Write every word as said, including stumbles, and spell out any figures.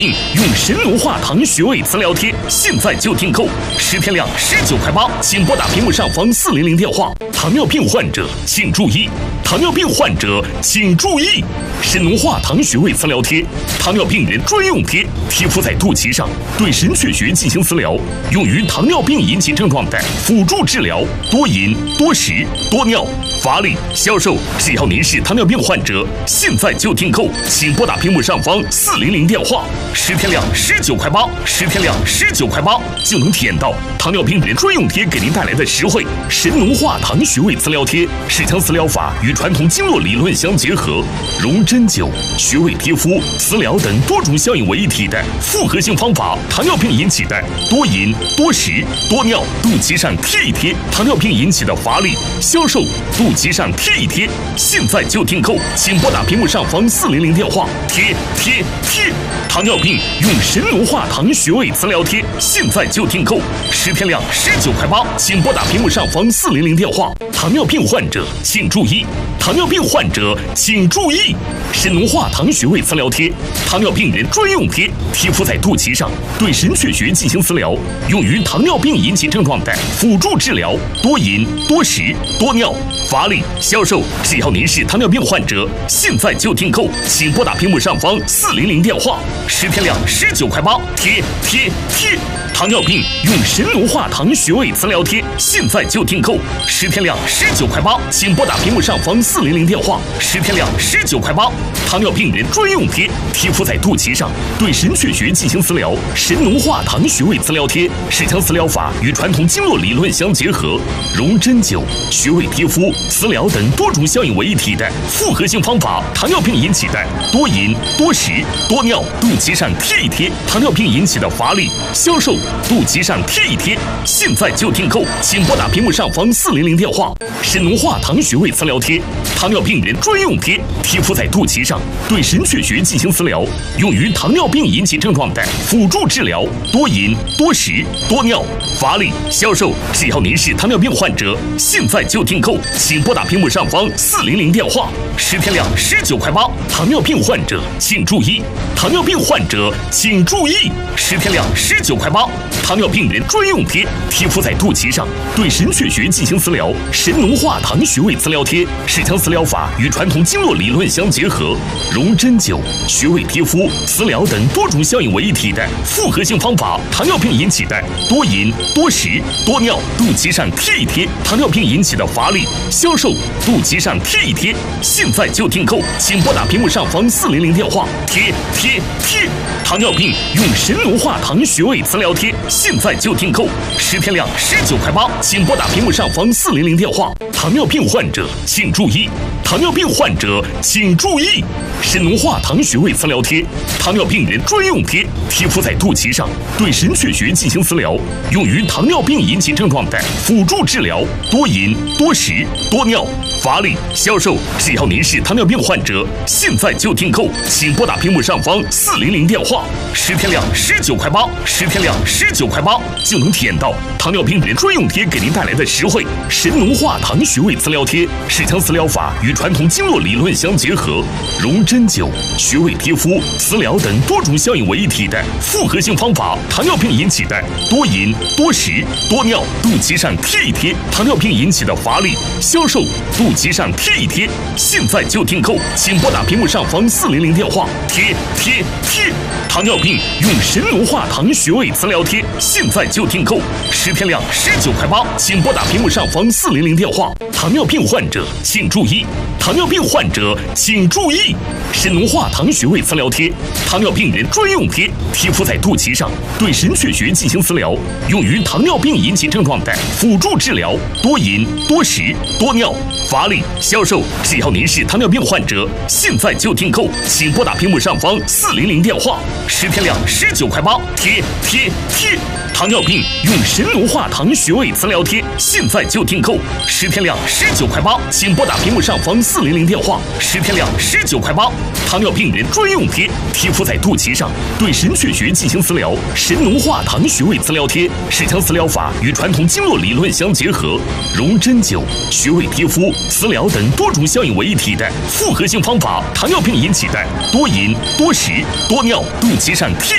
用神农化糖穴位磁疗贴，现在就订购，十片量十九块八，请拨打屏幕上方四零零电话。糖尿病患者请注意，糖尿病患者请注意，神农化糖穴位磁疗贴，糖尿病人专用贴，贴敷在肚脐上，对神阙穴进行磁疗，用于糖尿病引起症状的辅助治疗，多饮、多食、多尿、乏力、消瘦。只要您是糖尿病患者，现在就订购，请拨打屏幕上方四零零电话。十片量十九块八，十片量十九块八就能体验到糖尿病人专用贴给您带来的实惠。神农化糖穴位磁疗贴是将磁疗法与传统经络理论相结合，融针灸、穴位贴敷、磁疗等多种效应为一体的复合性方法。糖尿病引起的多饮、多食、多尿，肚脐上贴一贴；糖尿病引起的乏力、消瘦，肚脐上贴一贴。现在就订购，请拨打屏幕上方四零零电话。贴贴贴，糖尿病用神农化糖穴位磁疗贴，现在就订购，十片量十九块八，请拨打屏幕上方四零零电话。糖尿病患者请注意，糖尿病患者请注意，神农化糖穴位磁疗贴，糖尿病人专用贴，贴敷在肚脐上，对神阙穴进行磁疗，用于糖尿病引起症状的辅助治疗，多饮、多食、多尿、乏力、消瘦。只要您是糖尿病患者，现在就订购，请拨打屏幕上方四零零电话。十片量十九块八，贴贴贴，糖尿病用神农化糖穴位磁疗贴，现在就订购，十片量十九块八，请拨打屏幕上方四零零电话。十片量十九块八，糖尿病人专用贴，贴敷在肚脐上，对神阙穴进行磁疗。神农化糖穴位磁疗贴是将磁疗法与传统经络理论相结合，融针灸、穴位贴敷、磁疗等多种效应为一体的复合性方法。糖尿病引起的多饮、多食、多尿，肚脐上贴一贴；糖尿病引起的乏力、消瘦，肚脐上贴一贴。现在就订购，请拨打屏幕上方四零零电话。神农化糖穴位磁疗贴，糖尿病人专用贴，贴敷在肚脐上，对神阙穴进行磁疗，用于糖尿病引起症状的辅助治疗，多饮、多食、多尿、乏力、消瘦。只要您是糖尿病患者，现在就订购，请拨打屏幕上方四零零电话。十片量十九块八，糖尿病患者请注意，糖尿病患者请注意，十片量十九块八，糖尿病人专用贴，贴敷在肚脐上，对神阙穴进行磁疗。神农化糖穴位磁疗贴是将磁疗法与传统经络理论相结合，融针灸、穴位贴敷、磁疗等多种效应为一体的复合性方法。糖尿病引起的多饮、多食、多尿，肚脐上贴一贴；糖尿病引起的乏力、消瘦，肚脐上贴一贴。现在就订购，请拨打屏幕上方四零零电话。贴贴贴，糖尿病用神农化糖穴位磁疗贴，现在就订购，十片量十九块八，请拨打屏幕上方四零零电话。糖尿病患者请注意，糖尿病患者请注意，神农化糖穴位磁疗贴，糖尿病人专用贴，贴敷在肚脐上，对神阙穴进行磁疗，用于糖尿病引起症状的辅助治疗，多饮、多食、多尿、乏力、消瘦。只要您是糖尿病患者，现在就订购，请拨打屏幕上方四零零电话。十片量十九块八，十片量十九块八就能体验到糖尿病人专用贴给您带来的实惠。神农化糖穴位磁疗贴是将磁疗法与传统经络理论相结合，融针灸、穴位贴敷、磁疗等多种效应为一体的复合性方法。糖尿病引起的多饮、多食、多尿，肚脐上贴一贴；糖尿病引起的乏力、消瘦，肚脐上贴一贴。现在就订购，请拨打屏幕上方四零零电话。贴贴贴，糖尿病用神农化糖穴位磁疗贴，现在就订购，十片量十九块八，请拨打屏幕上方四零零电话。糖尿病患者请注意，糖尿病患者请注意，神农化糖穴位磁疗贴，糖尿病人专用贴，贴敷在肚脐上，对神阙穴进行磁疗，用于糖尿病引起症状的辅助治疗，多饮、多食、多尿、乏力、消瘦。只要您是糖尿病患者，现在就订购，请拨打屏幕上方四零零电话。十片量十九块八，贴贴贴，糖尿病用神农化糖穴位磁疗贴，现在就订购，十片量十九块八，请拨打屏幕上方四零零电话。十片量十九块八，糖尿病人专用贴，贴敷在肚脐上，对神阙穴进行磁疗。神农化糖穴位磁疗贴是将磁疗法与传统经络理论相结合，融针灸、穴位贴敷、磁疗等多种效应为一体的复合性方法。糖尿病引起的多饮、多食、多尿，肚脐上贴